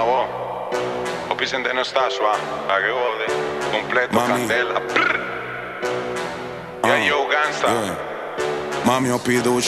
wow. Hopi sente non sta suave, la che vuole, completo, candela. Yeah, yo, gangsta. Mami, ho fiducia